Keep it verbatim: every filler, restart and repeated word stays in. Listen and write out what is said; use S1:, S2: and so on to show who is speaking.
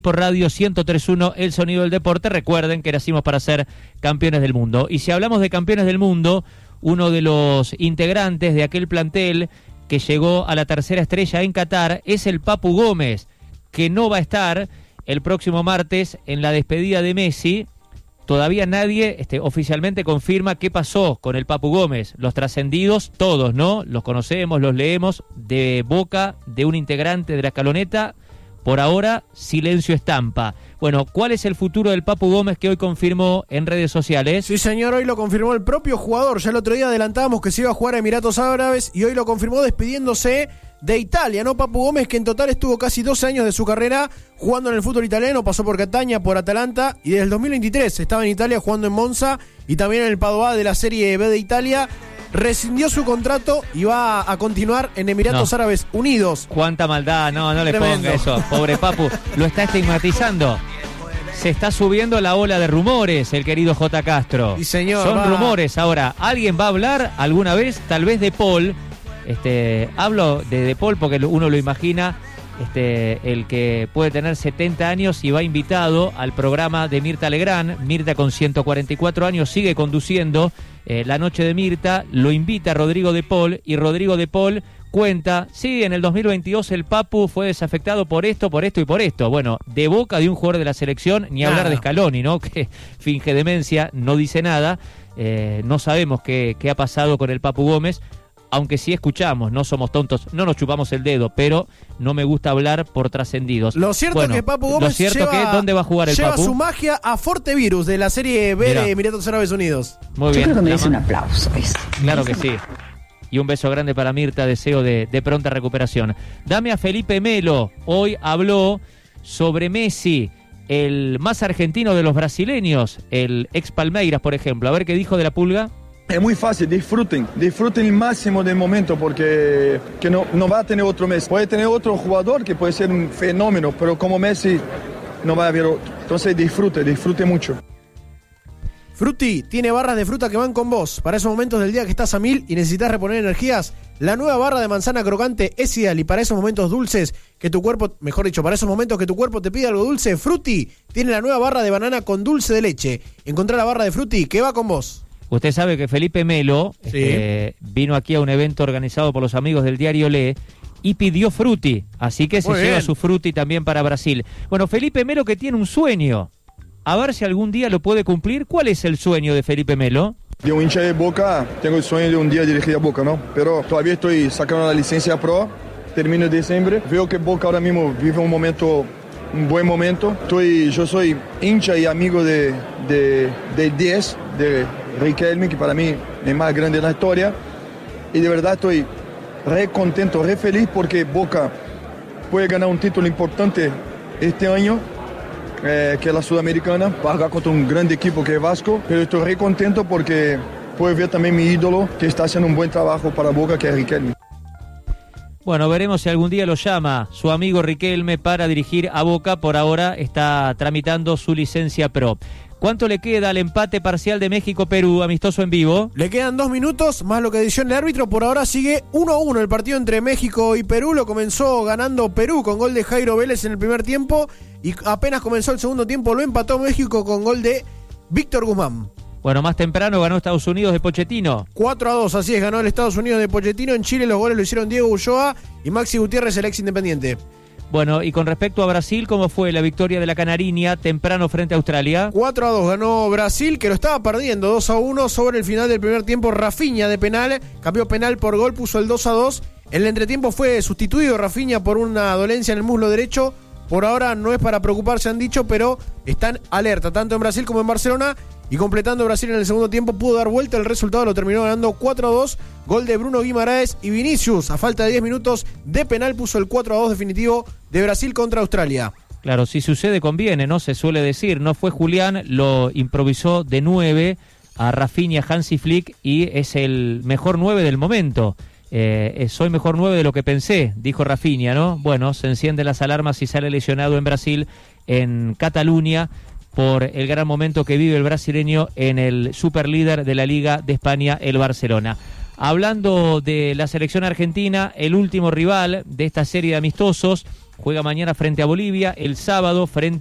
S1: Por Radio ciento tres punto uno, El Sonido del Deporte. Recuerden que nacimos para ser campeones del mundo. Y si hablamos de campeones del mundo, uno de los integrantes de aquel plantel que llegó a la tercera estrella en Qatar es el Papu Gómez, que no va a estar el próximo martes en la despedida de Messi. Todavía nadie este, oficialmente confirma qué pasó con el Papu Gómez. Los trascendidos, todos, ¿no? Los conocemos, los leemos de boca de un integrante de la escaloneta. Por ahora, silencio estampa. Bueno, ¿cuál es el futuro del Papu Gómez que hoy confirmó en redes sociales?
S2: Sí, señor, hoy lo confirmó el propio jugador. Ya el otro día adelantábamos que se iba a jugar a Emiratos Árabes y hoy lo confirmó despidiéndose de Italia, ¿no? Papu Gómez, que en total estuvo casi doce años de su carrera jugando en el fútbol italiano, pasó por Catania, por Atalanta y desde el dos mil veintitrés estaba en Italia jugando en Monza y también en el Padova de la Serie B de Italia. Rescindió su contrato y va a continuar en Emiratos no. Árabes Unidos.
S1: Cuánta maldad, no, no le Tremendo. Ponga eso, pobre Papu, lo está estigmatizando. Se está subiendo la ola de rumores, el querido J. Castro.
S2: Sí, señor.
S1: Son
S2: va.
S1: rumores. Ahora, ¿alguien va a hablar alguna vez? Tal vez de Paul. Este, hablo de De Paul porque uno lo imagina, este, el que puede tener setenta años y va invitado al programa de Mirta Legrand. Mirta, con ciento cuarenta y cuatro años, sigue conduciendo eh, La Noche de Mirta. Lo invita Rodrigo De Paul y Rodrigo De Paul cuenta, sí, en el dos mil veintidós el Papu fue desafectado por esto, por esto y por esto. Bueno, de boca de un jugador de la selección, ni nada. Hablar de Scaloni, ¿no? Que finge demencia, no dice nada. Eh, no sabemos qué, qué ha pasado con el Papu Gómez. Aunque sí escuchamos, no somos tontos, no nos chupamos el dedo, pero no me gusta hablar por trascendidos.
S2: Lo cierto
S1: bueno,
S2: es que Papu Gómez
S1: lo cierto
S2: lleva,
S1: que, ¿dónde va a jugar el
S2: lleva
S1: Papu?
S2: su magia a Fortevirus de la Serie B Mirá. de Emiratos Árabes Unidos.
S1: Muy
S3: Yo
S1: bien.
S3: creo que merece un aplauso. ¿Ves?
S1: Claro que sí. Y un beso grande para Mirta, deseo de, de pronta recuperación. Dame a Felipe Melo, hoy habló sobre Messi, el más argentino de los brasileños, el ex Palmeiras, por ejemplo. A ver qué dijo de la Pulga.
S4: Es muy fácil, disfruten, disfruten el máximo del momento porque que no, no va a tener otro Messi. Puede tener otro jugador que puede ser un fenómeno, pero como Messi no va a haber otro. Entonces disfrute, disfrute mucho.
S2: Frutti tiene barras de fruta que van con vos. Para esos momentos del día que estás a mil y necesitas reponer energías, la nueva barra de manzana crocante es ideal. Y para esos momentos dulces que tu cuerpo, mejor dicho, para esos momentos que tu cuerpo te pide algo dulce, Frutti tiene la nueva barra de banana con dulce de leche. Encontrá la barra de Frutti que va con vos.
S1: Usted sabe que Felipe Melo
S2: sí.
S1: eh, vino aquí a un evento organizado por los amigos del diario Le y pidió Frutti, así que
S2: Muy
S1: se
S2: bien.
S1: lleva su Frutti también para Brasil. Bueno, Felipe Melo, que tiene un sueño, a ver si algún día lo puede cumplir. ¿Cuál es el sueño de Felipe Melo?
S4: De un hincha de Boca, tengo el sueño de un día dirigir a Boca, ¿no? Pero todavía estoy sacando la licencia pro, termino en diciembre. Veo que Boca ahora mismo vive un momento, un buen momento. Estoy, yo soy hincha y amigo de, de, de diez, de Riquelme, que para mí es el más grande de la historia. Y de verdad estoy re contento, re feliz porque Boca puede ganar un título importante este año, eh, que es la Sudamericana. Va a jugar contra un grande equipo que es Vasco, pero estoy re contento porque puedo ver también mi ídolo que está haciendo un buen trabajo para Boca, que es Riquelme.
S1: Bueno, veremos si algún día lo llama su amigo Riquelme para dirigir a Boca. Por ahora está tramitando su licencia pro. ¿Cuánto le queda al empate parcial de México-Perú, amistoso en vivo?
S2: Le quedan dos minutos, más lo que decidió el árbitro. Por ahora sigue uno a uno el partido entre México y Perú. Lo comenzó ganando Perú con gol de Jairo Vélez en el primer tiempo. Y apenas comenzó el segundo tiempo lo empató México con gol de Víctor Guzmán.
S1: Bueno, más temprano ganó Estados Unidos de Pochettino.
S2: cuatro a dos, así es, ganó el Estados Unidos de Pochettino. En Chile los goles lo hicieron Diego Ulloa y Maxi Gutiérrez, el ex Independiente.
S1: Bueno, y con respecto a Brasil, ¿cómo fue la victoria de la Canariña temprano frente a Australia?
S2: cuatro a dos ganó Brasil, que lo estaba perdiendo dos a uno sobre el final del primer tiempo. Rafinha de penal, cambió penal por gol, puso el dos a dos. En el entretiempo fue sustituido Rafinha por una dolencia en el muslo derecho. Por ahora no es para preocuparse, han dicho, pero están alerta, tanto en Brasil como en Barcelona. Y completando Brasil en el segundo tiempo, pudo dar vuelta el resultado, lo terminó ganando cuatro a dos. Gol de Bruno Guimaraes y Vinicius, a falta de diez minutos de penal, puso el cuatro a dos definitivo de Brasil contra Australia.
S1: Claro, si sucede conviene, ¿no? Se suele decir, no fue Julián, lo improvisó de nueve a Rafinha, Hansi Flick, y es el mejor nueve del momento. Eh, soy mejor nueve de lo que pensé, dijo Rafinha, ¿no? Bueno, se encienden las alarmas y sale lesionado en Brasil, en Cataluña, por el gran momento que vive el brasileño en el superlíder de la Liga de España, el Barcelona. Hablando de la selección argentina, el último rival de esta serie de amistosos juega mañana frente a Bolivia, el sábado frente